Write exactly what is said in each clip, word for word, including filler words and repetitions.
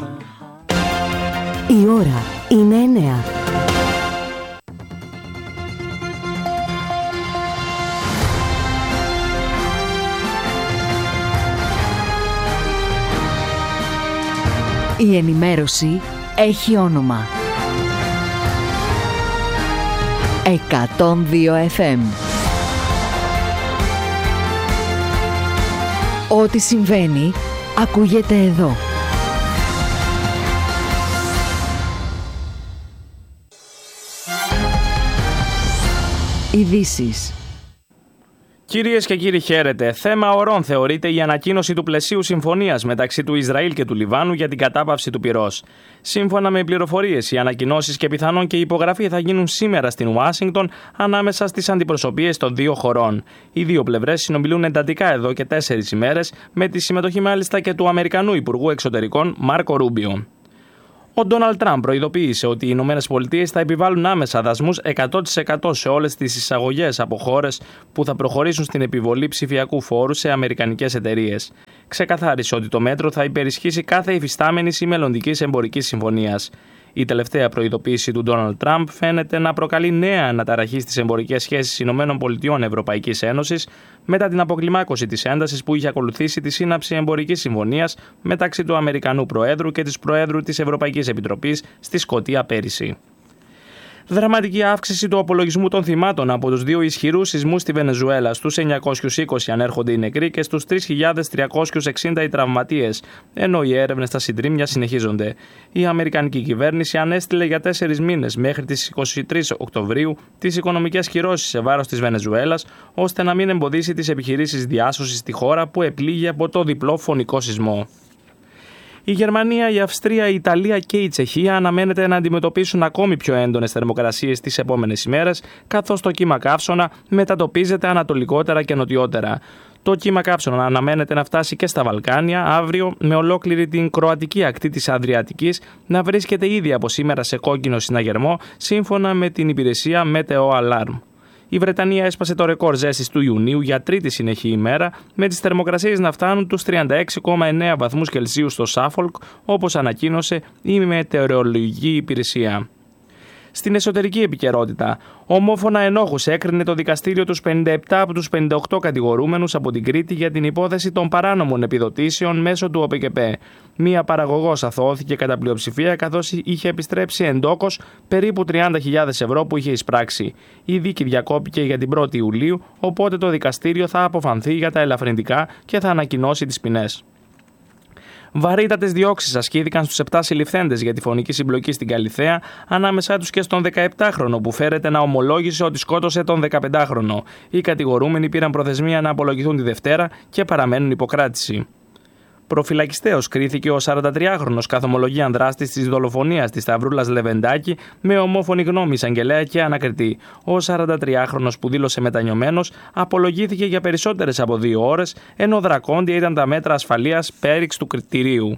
Η ώρα είναι εννέα. Η ενημέρωση έχει όνομα. εκατόν δύο εφ εμ. Ό,τι συμβαίνει, ακούγεται εδώ. Ειδήσεις. Κυρίες και κύριοι, χαίρετε. Θέμα ωρών θεωρείται η ανακοίνωση του πλαισίου συμφωνίας μεταξύ του Ισραήλ και του Λιβάνου για την κατάπαυση του πυρός. Σύμφωνα με πληροφορίες, οι ανακοινώσεις και πιθανόν και η υπογραφή θα γίνουν σήμερα στην Ουάσιγκτον ανάμεσα στις αντιπροσωπείες των δύο χωρών. Οι δύο πλευρές συνομιλούν εντατικά εδώ και τέσσερις ημέρες, με τη συμμετοχή μάλιστα και του Αμερικανού Υπουργού Εξωτερικών Μάρκο Ρούμπιο. Ο Ντόναλντ Τραμπ προειδοποίησε ότι οι Ηνωμένες Πολιτείες θα επιβάλλουν άμεσα δασμούς εκατό τοις εκατό σε όλες τις εισαγωγές από χώρες που θα προχωρήσουν στην επιβολή ψηφιακού φόρου σε αμερικανικές εταιρείες. Ξεκαθάρισε ότι το μέτρο θα υπερισχύσει κάθε υφιστάμενης ή μελλοντικής εμπορικής συμφωνίας. Η τελευταία προειδοποίηση του Ντόναλντ Τραμπ φαίνεται να προκαλεί νέα αναταραχή στις εμπορικές σχέσεις Ηνωμένων Πολιτειών Ευρωπαϊκής Ένωσης μετά την αποκλιμάκωση της έντασης που είχε ακολουθήσει τη σύναψη εμπορικής συμφωνίας μεταξύ του Αμερικανού Προέδρου και της Προέδρου της Ευρωπαϊκής Επιτροπής στη Σκωτία πέρυσι. Δραματική αύξηση του απολογισμού των θυμάτων από τους δύο ισχυρούς σεισμούς στη Βενεζουέλα. Στους εννιακόσιους είκοσι ανέρχονται οι νεκροί και στους τρεις χιλιάδες τριακόσιους εξήντα οι τραυματίες, ενώ οι έρευνες στα συντρίμμια συνεχίζονται. Η Αμερικανική κυβέρνηση ανέστειλε για τέσσερις μήνες μέχρι τις εικοστή τρίτη Οκτωβρίου τις οικονομικές κυρώσεις σε βάρος της Βενεζουέλας, ώστε να μην εμποδίσει τις επιχειρήσεις διάσωσης στη χώρα που επλήγει από το διπλό φωνικό σεισμό. Η Γερμανία, η Αυστρία, η Ιταλία και η Τσεχία αναμένεται να αντιμετωπίσουν ακόμη πιο έντονες θερμοκρασίες τις επόμενες ημέρες, καθώς το κύμα καύσωνα μετατοπίζεται ανατολικότερα και νοτιότερα. Το κύμα καύσωνα αναμένεται να φτάσει και στα Βαλκάνια αύριο, με ολόκληρη την κροατική ακτή της Αδριατικής να βρίσκεται ήδη από σήμερα σε κόκκινο συναγερμό, σύμφωνα με την υπηρεσία Meteo Alarm. Η Βρετανία έσπασε το ρεκόρ ζέστης του Ιουνίου για τρίτη συνεχή ημέρα, με τις θερμοκρασίες να φτάνουν τους τριάντα έξι κόμμα εννέα βαθμούς Κελσίου στο Σάφολκ, όπως ανακοίνωσε η μετεωρολογική υπηρεσία. Στην εσωτερική επικαιρότητα, ομόφωνα ενόχους έκρινε το δικαστήριο τους πενήντα επτά από τους πενήντα οκτώ κατηγορούμενους από την Κρήτη για την υπόθεση των παράνομων επιδοτήσεων μέσω του ΟΠΕΚΕΠΕ. Μία παραγωγός αθωώθηκε κατά πλειοψηφία, καθώς είχε επιστρέψει εντόκως περίπου τριάντα χιλιάδες ευρώ που είχε εισπράξει. Η δίκη διακόπηκε για την πρώτη Ιουλίου, οπότε το δικαστήριο θα αποφανθεί για τα ελαφρυντικά και θα ανακοινώσει τις ποινές. Βαρύτατες διώξεις ασκήθηκαν στους επτά συλληφθέντες για τη φωνική συμπλοκή στην Καλιθέα, ανάμεσά τους και στον δεκαεπτάχρονο που φέρεται να ομολόγησε ότι σκότωσε τον δεκαπεντάχρονο. Οι κατηγορούμενοι πήραν προθεσμία να απολογηθούν τη Δευτέρα και παραμένουν υποκράτηση. Προφυλακιστέως κρίθηκε ο σαραντατριάχρονος καθομολογίαν δράστης της δολοφονίας της Σταυρούλας Λεβεντάκη με ομόφωνη γνώμη εισαγγελέα και ανακριτή. Ο σαραντατριάχρονος που δήλωσε μετανιωμένος απολογήθηκε για περισσότερες από δύο ώρες, ενώ δρακόντια ήταν τα μέτρα ασφαλείας πέριξ του κριτηρίου.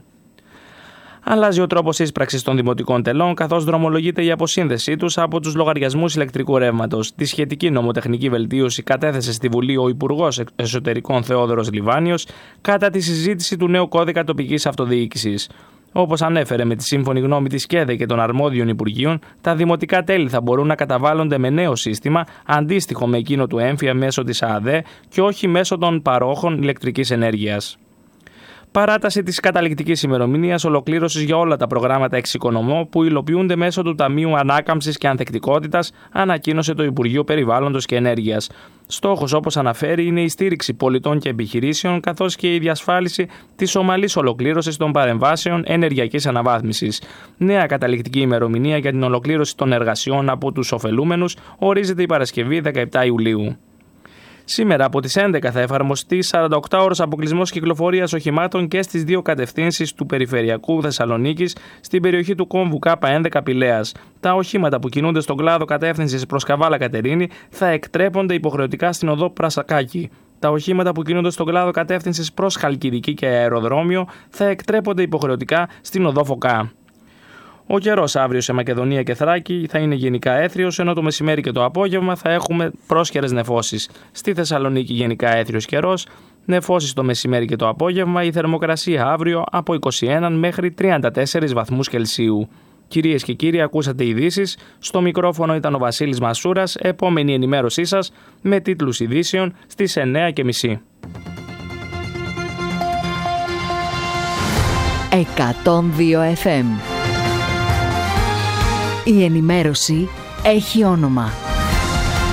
Αλλάζει ο τρόπος ίσπραξης των δημοτικών τελών, καθώς δρομολογείται η αποσύνδεσή τους από τους λογαριασμούς ηλεκτρικού ρεύματος. Τη σχετική νομοτεχνική βελτίωση κατέθεσε στη Βουλή ο Υπουργός Εσωτερικών Θεόδωρος Λιβάνιος κατά τη συζήτηση του νέου κώδικα τοπικής αυτοδιοίκησης. Όπως ανέφερε, με τη σύμφωνη γνώμη της ΚΕΔΕ και των αρμόδιων Υπουργείων, τα δημοτικά τέλη θα μπορούν να καταβάλλονται με νέο σύστημα, αντίστοιχο με εκείνο του έμφυα μέσω της ΑΔΕ και όχι μέσω των παρόχων ηλεκτρικής ενέργειας. Παράταση της καταληκτικής ημερομηνίας ολοκλήρωσης για όλα τα προγράμματα εξοικονομώ που υλοποιούνται μέσω του Ταμείου Ανάκαμψης και Ανθεκτικότητας, ανακοίνωσε το Υπουργείο Περιβάλλοντος και Ενέργειας. Στόχος, όπως αναφέρει, είναι η στήριξη πολιτών και επιχειρήσεων, καθώς και η διασφάλιση της ομαλής ολοκλήρωσης των παρεμβάσεων ενεργειακής αναβάθμισης. Νέα καταληκτική ημερομηνία για την ολοκλήρωση των εργασιών από τους ωφελούμενους ορίζεται η Παρασκευή δεκαεπτά Ιουλίου. Σήμερα από τις έντεκα θα εφαρμοστεί σαράντα οκτώ ώρες αποκλεισμός κυκλοφορίας οχημάτων και στις δύο κατευθύνσεις του Περιφερειακού Θεσσαλονίκης στην περιοχή του κόμβου Κ έντεκα Πηλαίας. Τα οχήματα που κινούνται στον κλάδο κατεύθυνσης προς Καβάλα Κατερίνη θα εκτρέπονται υποχρεωτικά στην οδό Πρασακάκη. Τα οχήματα που κινούνται στον κλάδο κατεύθυνσης προς Χαλκιδική και Αεροδρόμιο θα εκτρέπονται υποχρεωτικά στην οδό Φωκά. Ο καιρός αύριο σε Μακεδονία και Θράκη θα είναι γενικά έθριος, ενώ το μεσημέρι και το απόγευμα θα έχουμε πρόσχερες νεφώσεις. Στη Θεσσαλονίκη γενικά έθριος καιρός, Νεφώσεις το μεσημέρι και το απόγευμα, η θερμοκρασία αύριο από είκοσι ένα μέχρι τριάντα τέσσερις βαθμούς Κελσίου. Κυρίες και κύριοι, ακούσατε ειδήσεις. Στο μικρόφωνο ήταν ο Βασίλης Μασούρας. Επόμενη ενημέρωσή σας με τίτλους ειδήσεων στις εννιά και μισή. εκατόν δύο εφ εμ. Η ενημέρωση έχει όνομα.